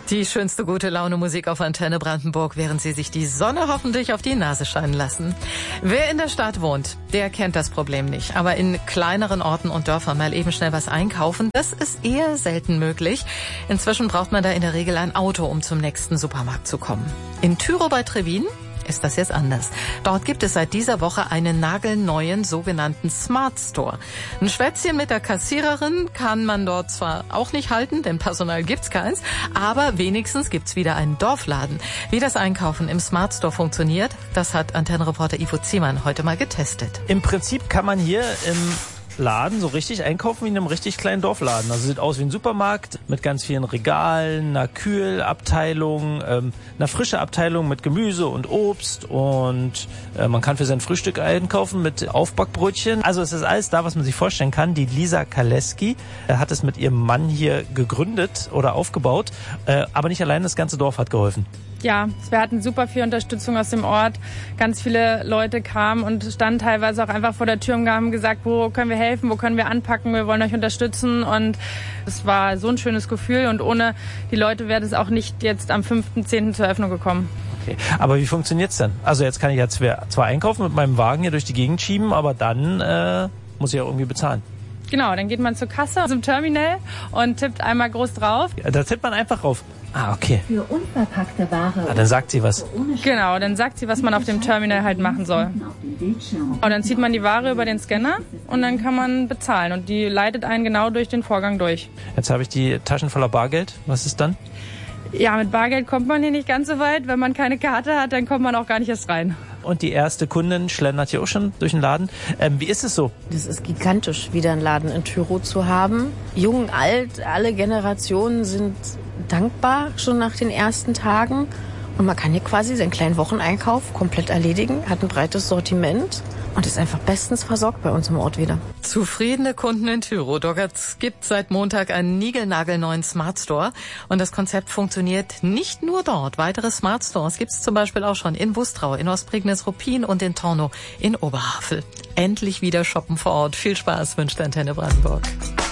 Die schönste gute Laune Musik auf Antenne Brandenburg, während Sie sich die Sonne hoffentlich auf die Nase scheinen lassen. Wer in der Stadt wohnt, der kennt das Problem nicht. Aber in kleineren Orten und Dörfern mal eben schnell was einkaufen, das ist eher selten möglich. Inzwischen braucht man da in der Regel ein Auto, um zum nächsten Supermarkt zu kommen. In Tyrow bei Trewin ist das jetzt anders. Dort gibt es seit dieser Woche einen nagelneuen sogenannten Smart Store. Ein Schwätzchen mit der Kassiererin kann man dort zwar auch nicht halten, denn Personal gibt's keins, aber wenigstens gibt's wieder einen Dorfladen. Wie das Einkaufen im Smart Store funktioniert, das hat Antennenreporter Ivo Ziemann heute mal getestet. Im Prinzip kann man hier im Laden so richtig einkaufen wie in einem richtig kleinen Dorfladen. Also sieht aus wie ein Supermarkt mit ganz vielen Regalen, einer Kühlabteilung, einer frische Abteilung mit Gemüse und Obst und man kann für sein Frühstück einkaufen mit Aufbackbrötchen. Also es ist alles da, was man sich vorstellen kann. Die Lisa Kaleski hat es mit ihrem Mann hier gegründet oder aufgebaut, aber nicht allein, das ganze Dorf hat geholfen. Ja, wir hatten super viel Unterstützung aus dem Ort. Ganz viele Leute kamen und standen teilweise auch einfach vor der Tür und haben gesagt, wo können wir helfen, wo können wir anpacken, wir wollen euch unterstützen. Und es war so ein schönes Gefühl und ohne die Leute wäre es auch nicht jetzt am 5.10. zur Eröffnung gekommen. Okay. Aber wie funktioniert's denn? Also jetzt kann ich ja zwar einkaufen, mit meinem Wagen hier durch die Gegend schieben, aber dann muss ich auch irgendwie bezahlen. Genau, dann geht man zur Kasse zum Terminal und tippt einmal groß drauf. Ja, da tippt man einfach drauf. Ah, okay. Für unverpackte Ware. Ah, dann sagt sie was. Genau, dann sagt sie, was man auf dem Terminal halt machen soll. Und dann zieht man die Ware über den Scanner und dann kann man bezahlen. Und die leitet einen genau durch den Vorgang durch. Jetzt habe ich die Taschen voller Bargeld. Was ist dann? Ja, mit Bargeld kommt man hier nicht ganz so weit. Wenn man keine Karte hat, dann kommt man auch gar nicht erst rein. Und die erste Kundin schlendert hier auch schon durch den Laden. Wie ist es so? Das ist gigantisch, wieder einen Laden in Tyrow zu haben. Jung, alt, alle Generationen sind dankbar schon nach den ersten Tagen. Und man kann hier quasi seinen kleinen Wocheneinkauf komplett erledigen, hat ein breites Sortiment und ist einfach bestens versorgt bei uns im Ort wieder. Zufriedene Kunden in Tyrow. Dort gibt seit Montag einen niegelnagelneuen Smart Store. Und das Konzept funktioniert nicht nur dort. Weitere Smart Stores gibt es zum Beispiel auch schon in Bustrau, in Ostprignitz-Ruppin und in Tornow in Oberhavel. Endlich wieder shoppen vor Ort. Viel Spaß wünscht Antenne Brandenburg.